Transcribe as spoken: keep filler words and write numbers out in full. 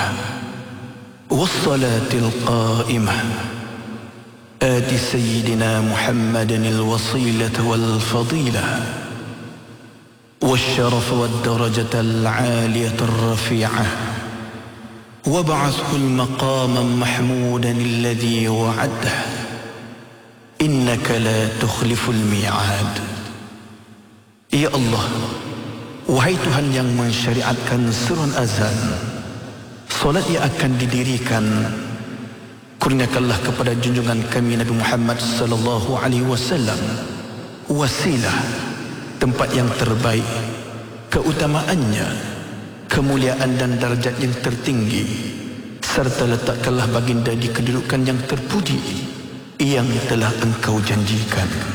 والصلاة القائمة آت سيدنا محمد الوصيلة والفضيلة والشرف والدرجة العالية الرفيعة وابعثه المقام محمودا الذي وعده إنك لا تخلف الميعاد. Ya Allah, wahai Tuhan yang mensyariatkan seruan azan, solat yang akan didirikan, kurniakanlah kepada junjungan kami Nabi Muhammad sallallahu alaihi wasallam wasilah, tempat yang terbaik, keutamaannya, kemuliaan dan darjat yang tertinggi, serta letakkanlah baginda di kedudukan yang terpuji yang telah engkau janjikan.